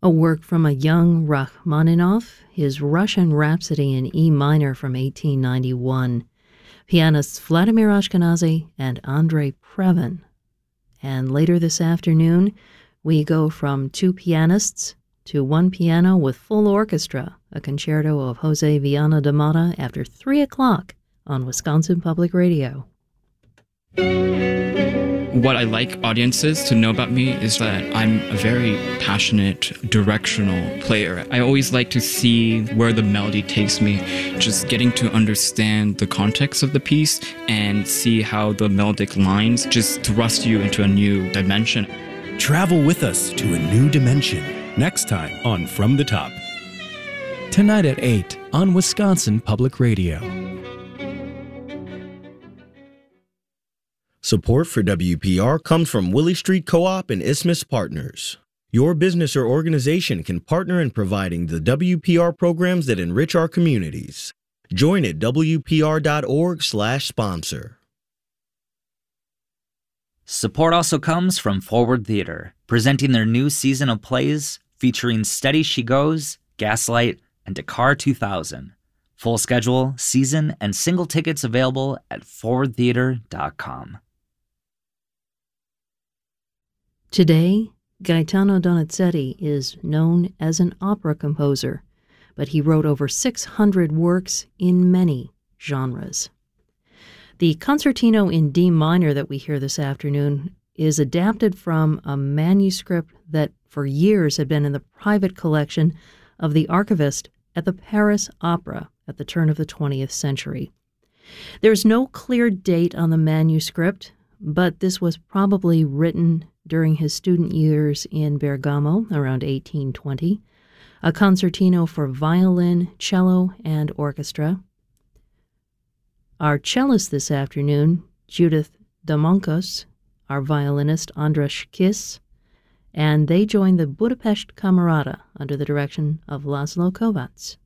A work from a young Rachmaninoff, his Russian Rhapsody in E minor from 1891. Pianists Vladimir Ashkenazy and Andrei Previn. And later this afternoon, we go from two pianists to one piano with full orchestra, a concerto of Jose Viana da Mata after 3 o'clock on Wisconsin Public Radio. What I like audiences to know about me is that I'm a very passionate, directional player. I always like to see where the melody takes me, just getting to understand the context of the piece and see how the melodic lines just thrust you into a new dimension. Travel with us to a new dimension. Next time on From the Top. Tonight at 8 on Wisconsin Public Radio. Support for WPR comes from Willie Street Co-op and Isthmus Partners. Your business or organization can partner in providing the WPR programs that enrich our communities. Join at WPR.org/sponsor. Support also comes from Forward Theater, presenting their new season of plays featuring Steady She Goes, Gaslight, and Dakar 2000. Full schedule, season, and single tickets available at forwardtheater.com. Today, Gaetano Donizetti is known as an opera composer, but he wrote over 600 works in many genres. The concertino in D minor that we hear this afternoon is adapted from a manuscript that for years had been in the private collection of the archivist at the Paris Opera at the turn of the 20th century. There's no clear date on the manuscript, but this was probably written during his student years in Bergamo around 1820, a concertino for violin, cello, and orchestra. Our cellist this afternoon, Judith Domonkos, our violinist, Andras Kiss, and they joined the Budapest Camerata under the direction of Laszlo Kovacs.